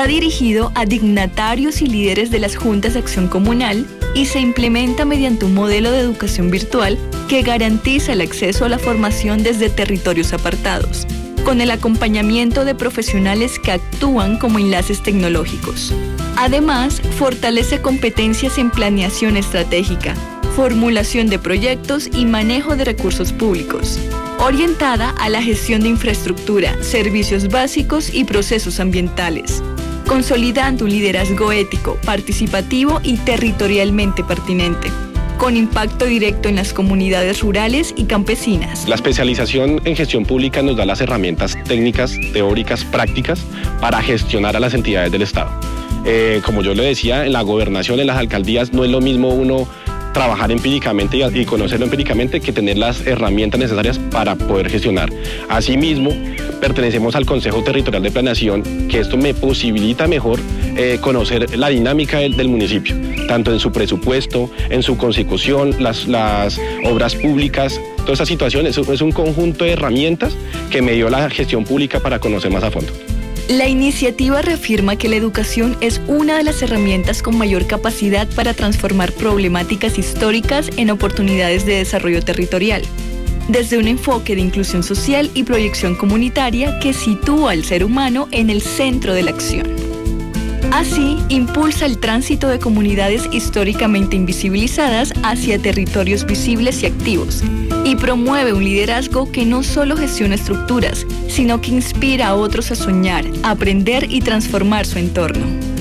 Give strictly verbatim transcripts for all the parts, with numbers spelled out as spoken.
Va dirigido a dignatarios y líderes de las juntas de acción comunal y se implementa mediante un modelo de educación virtual que garantiza el acceso a la formación desde territorios apartados, con el acompañamiento de profesionales que actúan como enlaces tecnológicos. Además, fortalece competencias en planeación estratégica, formulación de proyectos y manejo de recursos públicos, orientada a la gestión de infraestructura, servicios básicos y procesos ambientales, consolidando un liderazgo ético, participativo y territorialmente pertinente, con impacto directo en las comunidades rurales y campesinas. La especialización en gestión pública nos da las herramientas técnicas, teóricas, prácticas para gestionar a las entidades del Estado. Eh, como yo le decía, en la gobernación, en las alcaldías, no es lo mismo uno trabajar empíricamente y conocerlo empíricamente que tener las herramientas necesarias para poder gestionar. Asimismo, pertenecemos al Consejo Territorial de Planeación, que esto me posibilita mejor eh, conocer la dinámica del, del municipio, tanto en su presupuesto, en su consecución, las, las obras públicas, toda esa situación es, es un conjunto de herramientas que me dio la gestión pública para conocer más a fondo. La iniciativa reafirma que la educación es una de las herramientas con mayor capacidad para transformar problemáticas históricas en oportunidades de desarrollo territorial, desde un enfoque de inclusión social y proyección comunitaria que sitúa al ser humano en el centro de la acción. Así, impulsa el tránsito de comunidades históricamente invisibilizadas hacia territorios visibles y activos, y promueve un liderazgo que no solo gestiona estructuras, sino que inspira a otros a soñar, aprender y transformar su entorno.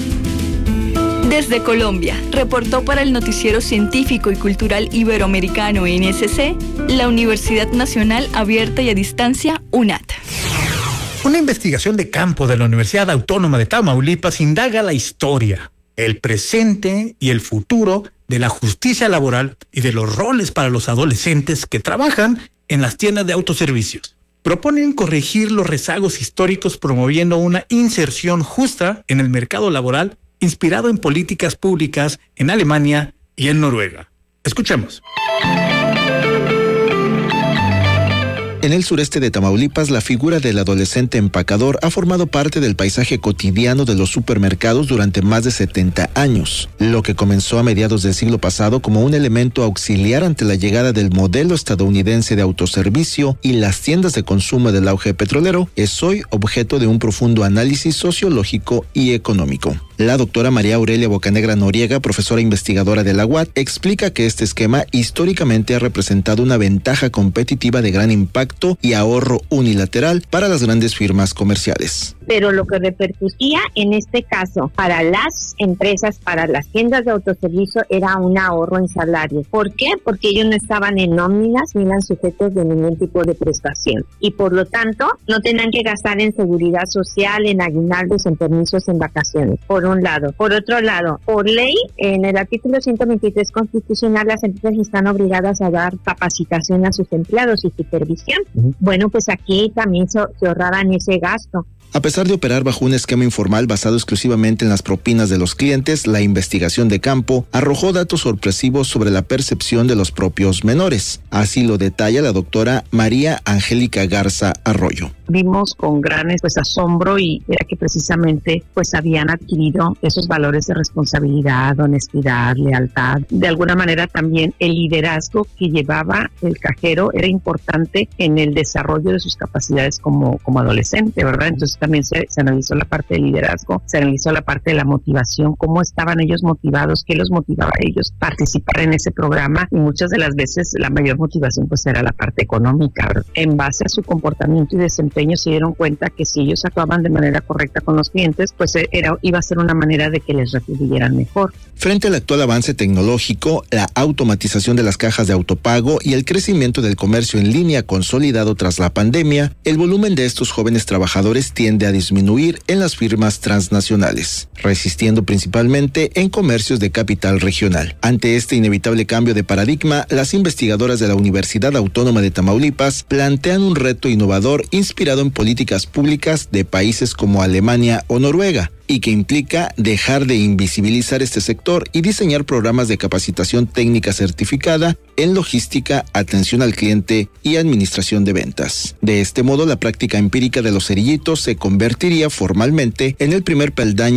Desde Colombia, reportó para el Noticiero Científico y Cultural Iberoamericano N S C, la Universidad Nacional Abierta y a Distancia, UNAT. Una investigación de campo de la Universidad Autónoma de Tamaulipas indaga la historia, el presente y el futuro de la justicia laboral y de los roles para los adolescentes que trabajan en las tiendas de autoservicios. Proponen corregir los rezagos históricos promoviendo una inserción justa en el mercado laboral inspirado en políticas públicas en Alemania y en Noruega. Escuchemos. En el sureste de Tamaulipas, la figura del adolescente empacador ha formado parte del paisaje cotidiano de los supermercados durante más de setenta años. Lo que comenzó a mediados del siglo pasado como un elemento auxiliar ante la llegada del modelo estadounidense de autoservicio y las tiendas de consumo del auge petrolero, es hoy objeto de un profundo análisis sociológico y económico. La doctora María Aurelia Bocanegra Noriega, profesora investigadora de la U A T, explica que este esquema históricamente ha representado una ventaja competitiva de gran impacto y ahorro unilateral para las grandes firmas comerciales. Pero lo que repercutía en este caso para las empresas, para las tiendas de autoservicio, era un ahorro en salario. ¿Por qué? Porque ellos no estaban en nóminas ni eran sujetos de ningún tipo de prestación. Y por lo tanto, no tenían que gastar en seguridad social, en aguinaldos, en permisos, en vacaciones. Por un lado. Por otro lado, por ley, en el artículo ciento veintitrés constitucional, las empresas están obligadas a dar capacitación a sus empleados y supervisión. Uh-huh. Bueno, pues aquí también se, se ahorraban ese gasto. A pesar de operar bajo un esquema informal basado exclusivamente en las propinas de los clientes, la investigación de campo arrojó datos sorpresivos sobre la percepción de los propios menores. Así lo detalla la doctora María Angélica Garza Arroyo. Vimos con gran pues, asombro y era que precisamente pues habían adquirido esos valores de responsabilidad, honestidad, lealtad. De alguna manera también el liderazgo que llevaba el cajero era importante en el desarrollo de sus capacidades como, como adolescente, ¿verdad? Entonces también se, se analizó la parte del liderazgo, se analizó la parte de la motivación, cómo estaban ellos motivados, qué los motivaba a ellos a participar en ese programa, y muchas de las veces la mayor motivación pues era la parte económica, ¿verdad? En base a su comportamiento y desempeño se dieron cuenta que si ellos actuaban de manera correcta con los clientes, pues era, iba a ser una manera de que les retribuyeran mejor. Frente al actual avance tecnológico, la automatización de las cajas de autopago y el crecimiento del comercio en línea consolidado tras la pandemia, el volumen de estos jóvenes trabajadores tiende a disminuir en las firmas transnacionales, resistiendo principalmente en comercios de capital regional. Ante este inevitable cambio de paradigma, las investigadoras de la Universidad Autónoma de Tamaulipas plantean un reto innovador inspirado en políticas públicas de países como Alemania o Noruega, y que implica dejar de invisibilizar este sector y diseñar programas de capacitación técnica certificada en logística, atención al cliente y administración de ventas. De este modo, la práctica empírica de los cerillitos se convertiría formalmente en el primer peldaño